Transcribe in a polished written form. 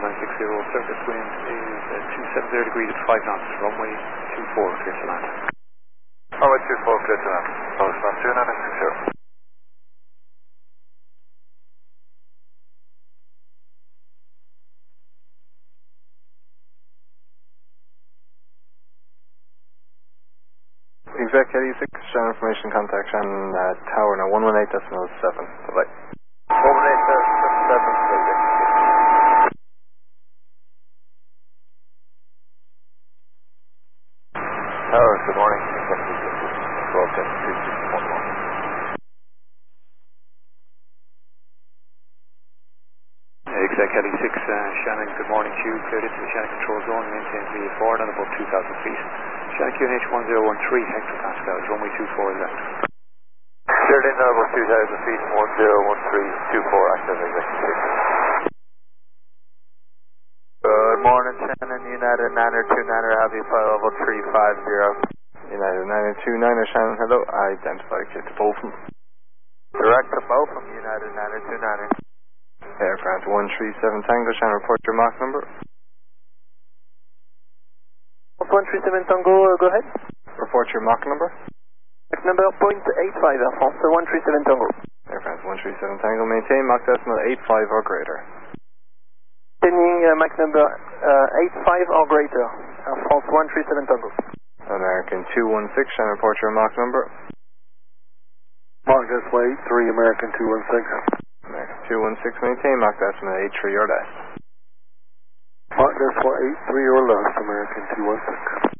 960, surface wind is 270 degrees at 5 knots, runway 24, clear to land. Runway 24, clear to land. Postman 2960. Exec 86, channel information contact Shannon Tower now 118.7. Bye-bye. 118.7. Tower, good morning. Broadcast 2611. Exec 86, Shannon, good morning to you. Cleared into the Shannon control zone, maintain VA forward on about 2,000 feet. Shannon QNH 1013 hectopascals, runway 24 left. Cleared in about 2,000 feet, 101324, active Exec 86. Good morning, Shannon, United Niner 2 Niner, Abbey flight level 350. United 929er Shannon, hello. Identify kit to Bolton. Direct to Bolton, United Niner 2 Niner. Air France 137 Tango, Shannon, report your Mach number. 137 Tango, go ahead. Report your Mach number. Mach number 0.85, Air France 137 Tango. Air France 137 Tango, maintain Mach decimal 85 or greater. Maintaining Mach number 85 or greater, Air France 137 Tango. American 216, Shannon, report your Mach number. Mach decimal 83, American 216. American 216, maintain Mach decimal 83 or less. Mach decimal 83 or less, American 216.